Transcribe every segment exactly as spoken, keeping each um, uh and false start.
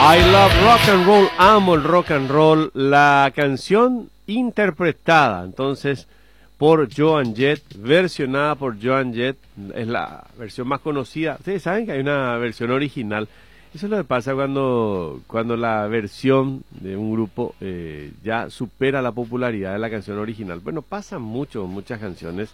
I love rock and roll, amo el rock and roll, la canción interpretada entonces por Joan Jett, versionada por Joan Jett, es la versión más conocida. Ustedes saben que hay una versión original. Eso es lo que pasa cuando, cuando la versión de un grupo eh, ya supera la popularidad de la canción original. Bueno, pasa mucho, muchas canciones.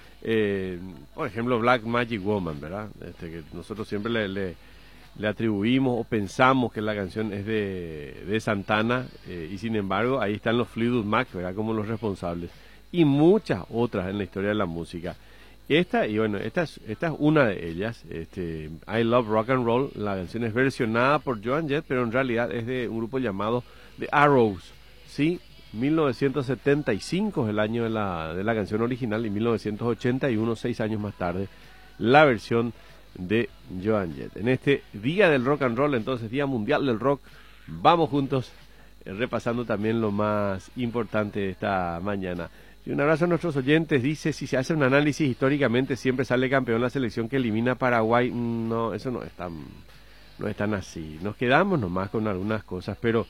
Eh, por ejemplo, Black Magic Woman, ¿verdad? Este, que nosotros siempre le, le, le atribuimos o pensamos que la canción es de, de Santana, eh, y sin embargo ahí están los Fleetwood Mac, ¿verdad? Como los responsables, y muchas otras en la historia de la música. Esta, y bueno, esta es, esta es una de ellas, este, I Love Rock and Roll. La canción es versionada por Joan Jett, pero en realidad es de un grupo llamado The Arrows, ¿sí? mil novecientos setenta y cinco es el año de la, de la canción original, y mil novecientos ochenta y uno, seis años más tarde, la versión de Joan Jett. En este Día del Rock and Roll, entonces Día Mundial del Rock, vamos juntos eh, repasando también lo más importante de esta mañana. Y un abrazo a nuestros oyentes. Dice, si se hace un análisis históricamente siempre sale campeón la selección que elimina a Paraguay. No, eso no es tan, no es tan así. Nos quedamos nomás con algunas cosas, pero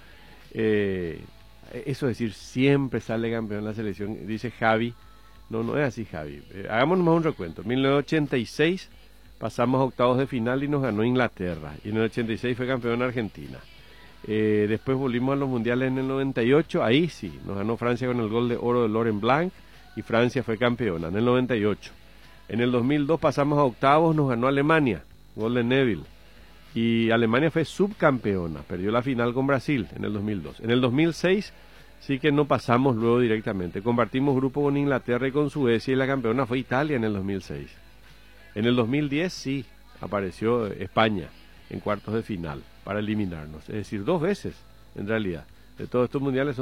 eh, eso es decir, siempre sale campeón la selección, dice Javi. No, no es así, Javi. Eh, hagamos nomás un recuento. mil novecientos ochenta y seis pasamos a octavos de final y nos ganó Inglaterra. Y en el ochenta y seis fue campeón Argentina. Eh, después volvimos a los mundiales en el noventa y ocho, ahí sí, nos ganó Francia con el gol de oro de Laurent Blanc y Francia fue campeona en el noventa y ocho. En el dos mil dos pasamos a octavos, nos ganó Alemania, gol de Neville, y Alemania fue subcampeona, perdió la final con Brasil en el dos mil dos. En el dos mil seis sí que no pasamos luego directamente, compartimos grupo con Inglaterra y con Suecia, y la campeona fue Italia en el dos mil seis. En el dos mil diez sí, apareció España en cuartos de final para eliminarnos, es decir, dos veces en realidad. De todos estos mundiales son